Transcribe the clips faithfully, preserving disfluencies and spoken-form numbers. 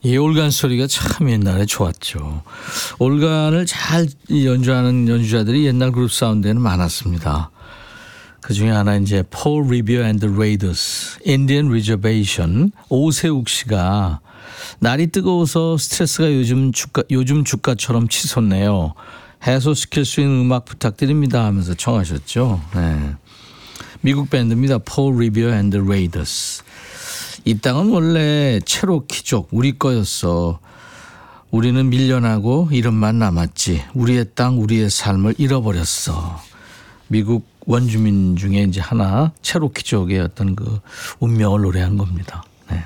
이 올간 소리가 참 옛날에 좋았죠. 올간을 잘 연주하는 연주자들이 옛날 그룹 사운드에는 많았습니다. 그 중에 하나 이제 폴 리비어 앤드 레이더스, 인디언 리저베이션. 오세욱 씨가 날이 뜨거워서 스트레스가 요즘 주가 요즘 주가처럼 치솟네요. 해소시킬 수 있는 음악 부탁드립니다 하면서 청하셨죠. 네. 미국 밴드입니다. 폴 리비어 앤드 레이더스. 이 땅은 원래 체로키족 우리 거였어. 우리는 밀려나고 이름만 남았지. 우리의 땅 우리의 삶을 잃어버렸어. 미국 원주민 중에 이제 하나 체로키족의 어떤 그 운명을 노래한 겁니다. 네.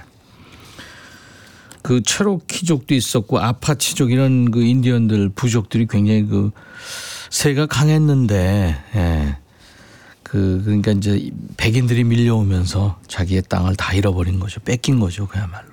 그 체로키족도 있었고 아파치족 이런 그 인디언들 부족들이 굉장히 그 세가 강했는데 예. 그, 그러니까 이제 백인들이 밀려오면서 자기의 땅을 다 잃어버린 거죠. 뺏긴 거죠. 그야말로.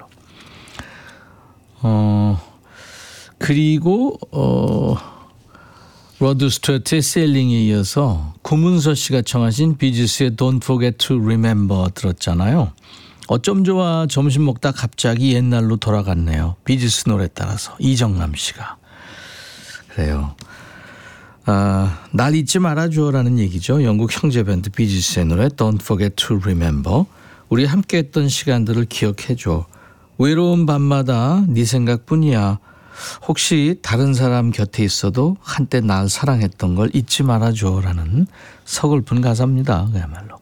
어, 그리고, 어, 로드 스튜어트의 세일링에 이어서 구문서 씨가 청하신 비지스의 Don't Forget to Remember 들었잖아요. 어쩜 좋아 점심 먹다 갑자기 옛날로 돌아갔네요. 비지스 노래 따라서 이정남 씨가. 그래요. 아, 날 잊지 말아줘라는 얘기죠. 영국 형제밴드 비지스의 노래 Don't Forget to Remember. 우리 함께했던 시간들을 기억해줘. 외로운 밤마다 네 생각뿐이야. 혹시 다른 사람 곁에 있어도 한때 날 사랑했던 걸 잊지 말아줘라는 서글픈 가사입니다. 그야말로.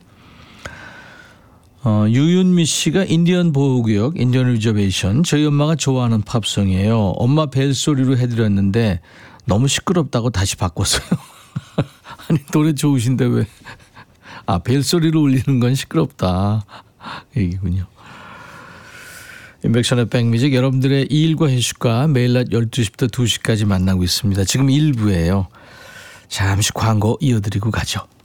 어, 유윤미 씨가 인디언 보호구역, 인디언 리저베이션. 저희 엄마가 좋아하는 팝송이에요. 엄마 벨소리로 해드렸는데 너무 시끄럽다고 다시 바꿨어요. 아니 노래 좋으신데 왜. 아 벨소리로 울리는 건 시끄럽다. 얘기군요. 인백션의 백뮤직 여러분들의 일과 휴식과 매일 낮 열두 시부터 두 시까지 만나고 있습니다. 지금 일 부예요. 잠시 광고 이어드리고 가죠.